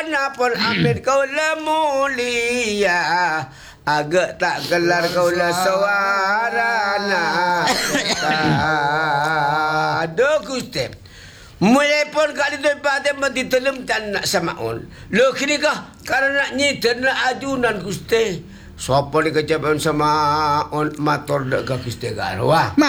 pun amin kau mulia. Agak tak gelar kau suarana. Aduh Gusti. Mulai pun kali tu pada mati telem dan nak samaun. Lo kini kah karena nyiter nak ajunan Gusti. Siapa ni kecapaan sama on motor dekat Gusti garwa.